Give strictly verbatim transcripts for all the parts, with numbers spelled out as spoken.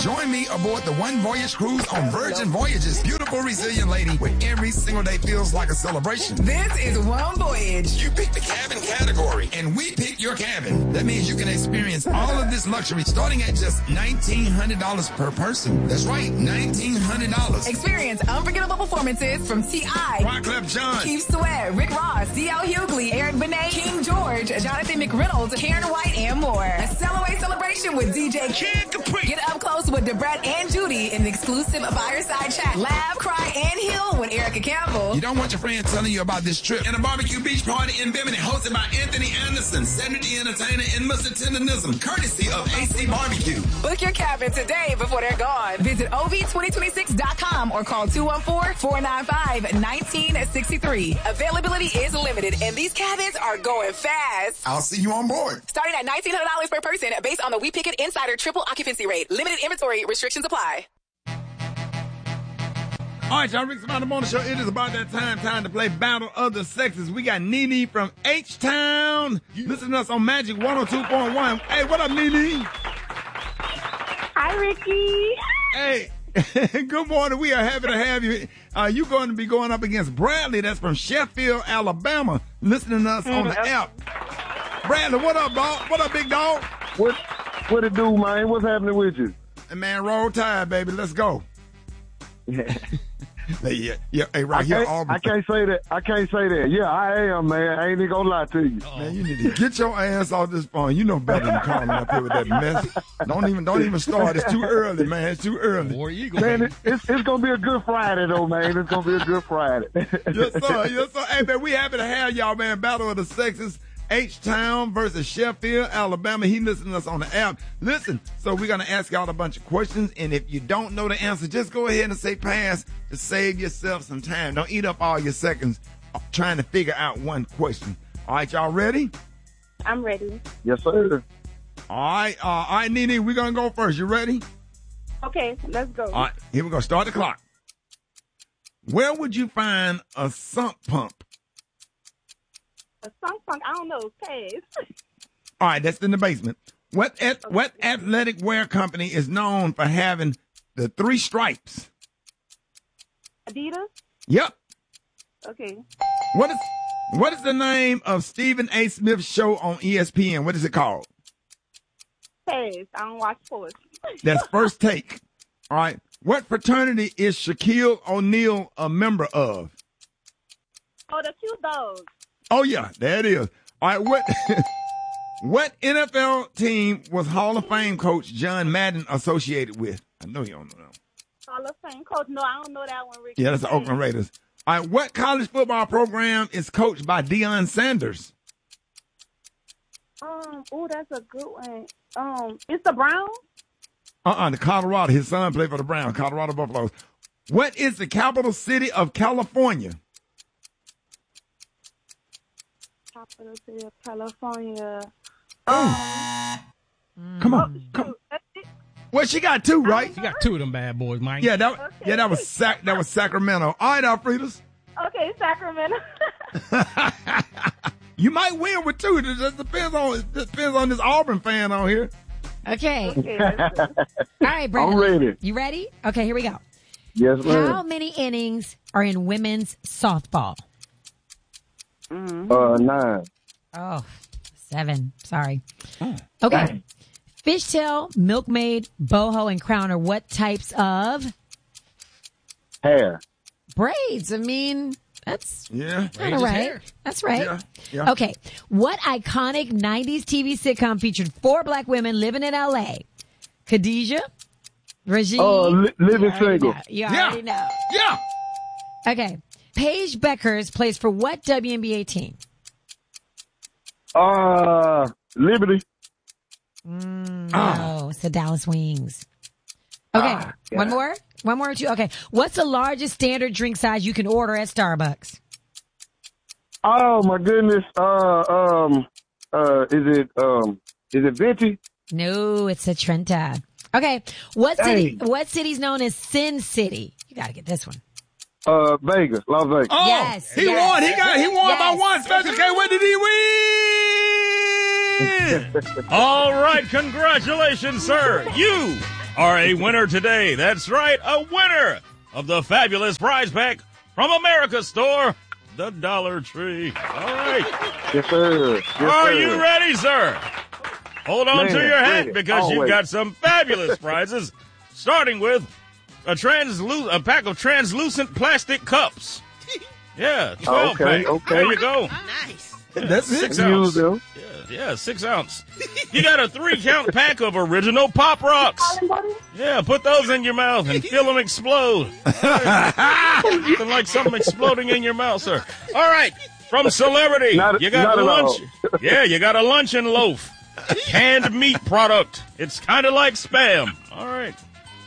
Join me aboard the One Voyage Cruise on Virgin Voyages. Beautiful, resilient lady where every single day feels like a celebration. This is One Voyage. You pick the cabin category, and we pick your cabin. That means you can experience all of this luxury starting at just nineteen hundred dollars per person. That's right, nineteen hundred dollars. Experience unforgettable performances from T I, Wyclef Jean, Keith Sweat, Rick Ross, D L Hughley, Eric Benet, King George, Jonathan McReynolds, Karen White, and more. A Cellaway celebration with D J Kid Capri. Get up close with DeBrett and Judy in the exclusive fireside chat. Laugh, cry, and heal with Erica Campbell. You don't want your friends telling you about this trip. And a barbecue beach party in Bimini hosted by Anthony Anderson, Cedric the Entertainer, and Mister Tenderism, courtesy of A C Barbecue. Book your cabin today before they're gone. Visit O V twenty twenty-six dot com or call two one four, four nine five, one nine six three. Availability is limited, and these cabins are going fast. I'll see you on board. Starting at nineteen hundred dollars per person based on the We Pick It Insider triple occupancy rate. Limited inventory restrictions apply. All right, y'all, Rick Smiley on the morning show. It is about that time, time to play Battle of the Sexes. We got Nene from H-Town. Listen to us on Magic one oh two point one. Hey, what up, Nene? Hi, Ricky. Hey, good morning. We are happy to have you. Uh, you're going to be going up against Bradley. That's from Sheffield, Alabama, listening to us on the app. Bradley, what up, dog? What up, big dog? What what it do, man? What's happening with you? Hey, man, roll tide, baby. Let's go. Yeah. yeah, yeah. Hey, right I here, can't, Auburn. I can't say that. I can't say that. Yeah, I am, man. I ain't even gonna lie to you. Man, you need to get your ass off this phone. You know better than calling up here with that mess. Don't even, don't even start. It's too early, man. It's too early. War Eagle, man, it, it's it's gonna be a good Friday, though, man. It's gonna be a good Friday. Yes, sir. Yes, sir. Hey, man, we happy to have y'all, man. Battle of the Sexes. H-Town versus Sheffield, Alabama. He listening to us on the app. Listen, so we're going to ask y'all a bunch of questions, and if you don't know the answer, just go ahead and say pass to save yourself some time. Don't eat up all your seconds trying to figure out one question. All right, y'all ready? I'm ready. Yes, sir. All right, uh, all right, Nene, we're going to go first. You ready? Okay, let's go. All right, here we go. Start the clock. Where would you find a sump pump? A sump pump? I don't know. Pass. All right, that's in the basement. What at, what athletic wear company is known for having the three stripes? Adidas? Yep. Okay. What is what is the name of Stephen A. Smith's show on E S P N? What is it called? Pass. I don't watch sports. That's First Take. All right. What fraternity is Shaquille O'Neal a member of? Oh, the Q Dogs. Oh, yeah, there it is. All right, what what N F L team was Hall of Fame coach John Madden associated with? I know you don't know that. Hall of Fame coach? No, I don't know that one, Ricky. Yeah, that's the Oakland Raiders. All right, what college football program is coached by Deion Sanders? Um, oh, that's a good one. Um, it's the Browns? Uh-uh, the Colorado. His son played for the Browns, Colorado Buffaloes. What is the capital city of California? Capital city of California. Oh. Um, Come on. Come. Well, she got two, right? She got two of them bad boys, Mike. Yeah, that okay. yeah, that was sac that was Sacramento. All right, Alfredas. Okay, Sacramento. You might win with two. It just depends on it depends on this Auburn fan on here. Okay. Okay, all right, Brandon. I'm ready. You ready? Okay, here we go. Yes, ma'am. How many innings are in women's softball? Uh, nine. Oh, seven. Sorry. Okay. Fishtail, milkmaid, boho, and crown are what types of Hair. braids? I mean, that's Yeah. kind of right. hair. That's right. Yeah. Yeah. Okay. What iconic nineties T V sitcom featured four black women living in L A? Khadijah, Regine. Oh, li- living You already single. know. You Yeah. already know. Yeah. Okay. Paige Beckers plays for what W N B A team? Uh, Liberty. Mm, Ah. no, it's the Dallas Wings. Okay, Ah, one yeah. more? One more or two? Okay. What's the largest standard drink size you can order at Starbucks? Oh my goodness. Uh, um, uh, is it um, is it Venti? No, it's a Trenta. Okay. What city? Dang. What city's known as Sin City? You got to get this one. Uh, Vegas, Las Vegas. Oh, Yes, he yes. won. He got. He won by Yes. one. Special K. What did he win? All right, congratulations, sir. You are a winner today. That's right, a winner of the fabulous prize pack from America's Store, the Dollar Tree. All right. Yes, sir. Yes, are sir. you ready, sir? Hold on Man, to your hat ready. because Always. you've got some fabulous prizes, starting with a translu- a pack of translucent plastic cups. Yeah, twelve Okay, pack. okay. There you go. Nice. Yeah, That's it. six Use ounce. them. Yeah, yeah, six ounce. You got a three count pack of original Pop Rocks. Yeah, put those in your mouth and feel them explode. Something like something exploding in your mouth, sir. All right, from Celebrity, Not- you got not at lunch. all. Yeah, you got a luncheon loaf, canned meat product. It's kind of like Spam. All right.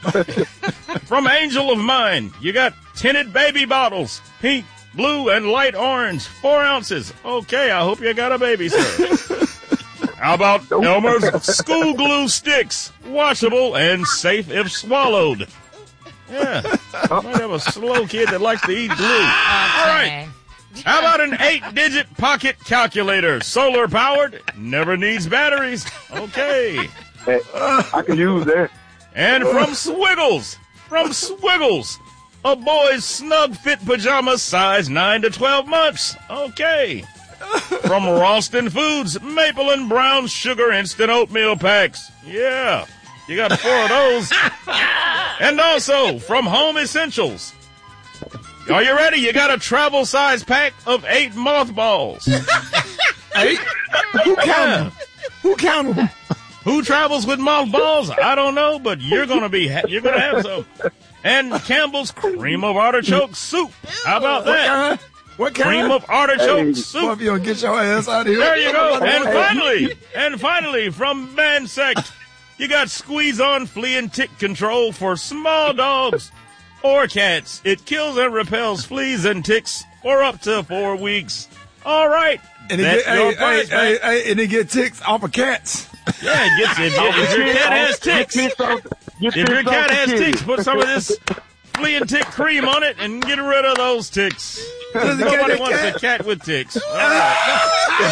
From Angel of Mine, you got tinted baby bottles, pink, blue, and light orange, four ounces. Okay, I hope you got a baby, sir. How about Elmer's school glue sticks, washable and safe if swallowed? Yeah, might have a slow kid that likes to eat glue. All right. How about an eight-digit pocket calculator, solar powered, never needs batteries? Okay. Hey, I can use that. And from Swiggles, from Swiggles, a boy's snug fit pajamas size nine to twelve months. Okay. From Ralston Foods, maple and brown sugar instant oatmeal packs. Yeah, you got four of those. And also from Home Essentials. Are you ready? You got a travel size pack of eight mothballs. Eight? Who counted? Who counted them? Who travels with mothballs? I don't know, but you're gonna be ha- you're gonna have some. And Campbell's cream of artichoke soup. How about What that? kind? What kind? Cream of artichoke Hey. Boy, soup. if you don't get your ass out of here. There you go. And Hey. finally, and finally, from Mansect, you got Squeeze On Flea and Tick Control for small dogs or cats. It kills and repels fleas and ticks for up to four weeks. All right. And it That's get, your hey, hey, prize hey, pack. hey, and it get ticks off of cats. Yeah, it gets it. If your cat has ticks, Get off- get if your pissed off cat the has kids. ticks, put some of this flea and tick cream on it and get rid of those ticks. Does it get Nobody that wants cat? a cat with ticks. All right.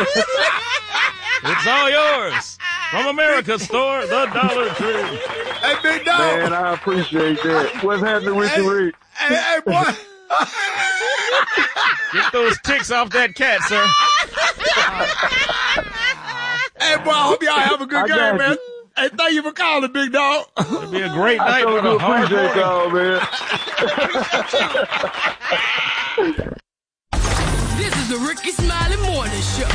It's all yours. From America's Store, the Dollar Tree. Hey, big dog. Man, I appreciate that. What's happening with you, Rick? Hey, hey, boy. Get those ticks off that cat, sir. Hey, boy, I hope y'all have a good I game, got man. you. Hey, thank you for calling, big dog. It'll be a great I night so for do the hard appreciate morning. y'all, man. This is the Ricky Smiley Morning Show.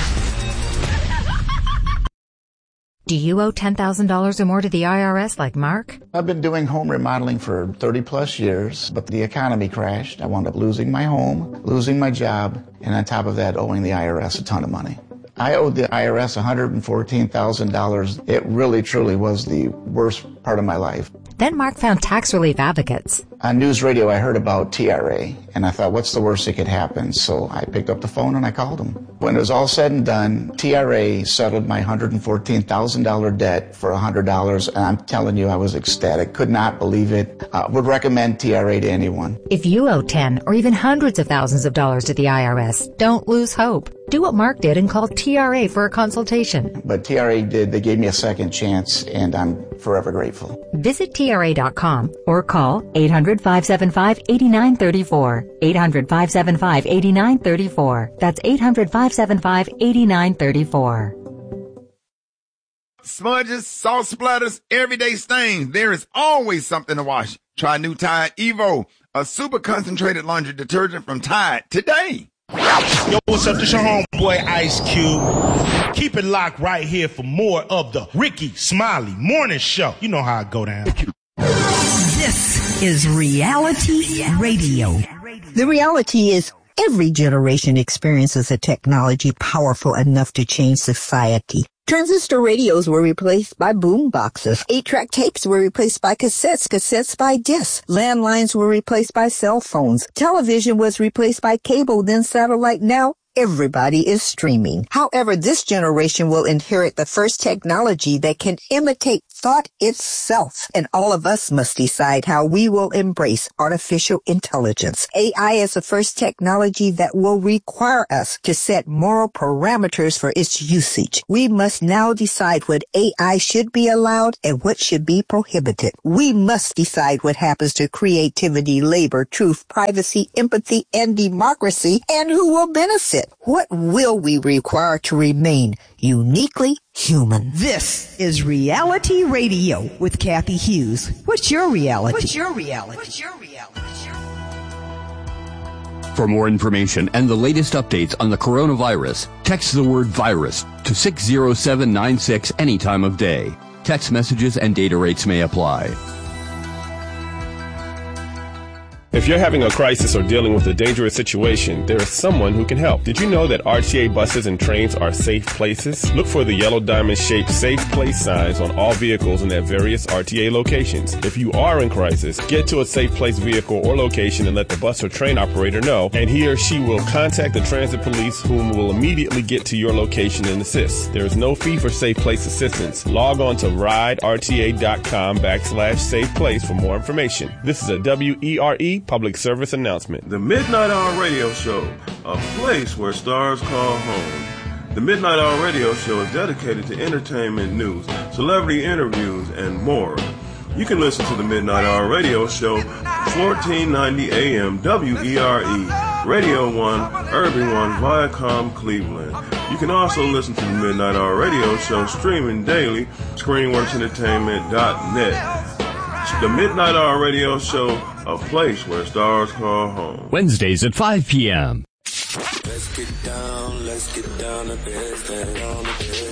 Do you owe ten thousand dollars or more to the I R S like Mark? I've been doing home remodeling for thirty plus years, but the economy crashed. I wound up losing my home, losing my job, and on top of that, owing the I R S a ton of money. I owed the I R S one hundred fourteen thousand dollars. It really, truly was the worst part of my life. Then Mark found tax relief advocates. On news radio, I heard about T R A, and I thought, what's the worst that could happen? So I picked up the phone and I called them. When it was all said and done, T R A settled my one hundred fourteen thousand dollars debt for one hundred dollars, and I'm telling you, I was ecstatic. Could not believe it. Uh, would recommend T R A to anyone. If you owe ten or even hundreds of thousands of dollars to the I R S, don't lose hope. Do what Mark did and call T R A for a consultation. But T R A did. They gave me a second chance, and I'm forever grateful. Visit T R A dot com or call eight hundred, five seven five, eight nine three four. eight hundred, five seven five, eight nine three four. That's eight hundred, five seven five, eight nine three four. Smudges, salt splatters, everyday stains. There is always something to wash. Try new Tide Evo, a super concentrated laundry detergent from Tide today. Yo, what's up? This your homeboy Ice Cube. Keep it locked right here for more of the Ricky Smiley Morning Show. You know how I go down. This is reality radio. The reality is every generation experiences a technology powerful enough to change society. Transistor radios were replaced by boom boxes. Eight-track tapes were replaced by cassettes, cassettes by discs. Landlines were replaced by cell phones. Television was replaced by cable, then satellite. Now everybody is streaming. However, this generation will inherit the first technology that can imitate thought itself. And all of us must decide how we will embrace artificial intelligence. A I is the first technology that will require us to set moral parameters for its usage. We must now decide what A I should be allowed and what should be prohibited. We must decide what happens to creativity, labor, truth, privacy, empathy, and democracy, and who will benefit. What will we require to remain uniquely human? This is Reality Radio with Kathy Hughes. What's your reality? What's your reality? What's your reality? For more information and the latest updates on the coronavirus, text the word virus to six zero seven nine six any time of day. Text messages and data rates may apply. If you're having a crisis or dealing with a dangerous situation, there is someone who can help. Did you know that R T A buses and trains are safe places? Look for the yellow diamond-shaped safe place signs on all vehicles and at various R T A locations. If you are in crisis, get to a safe place vehicle or location and let the bus or train operator know, and he or she will contact the transit police, whom will immediately get to your location and assist. There is no fee for safe place assistance. Log on to riderta.com backslash safe place for more information. This is a W E R E public service announcement. The Midnight Hour Radio Show, a place where stars call home. The Midnight Hour Radio Show is dedicated to entertainment news, celebrity interviews, and more. You can listen to the Midnight Hour Radio Show, fourteen ninety A M W E R E, Radio one, Urban One, Viacom, Cleveland. You can also listen to the Midnight Hour Radio Show streaming daily, screenworks entertainment dot net. The Midnight Hour Radio Show, a place where stars call home. Wednesdays at five p.m. Let's get down, let's get down to business.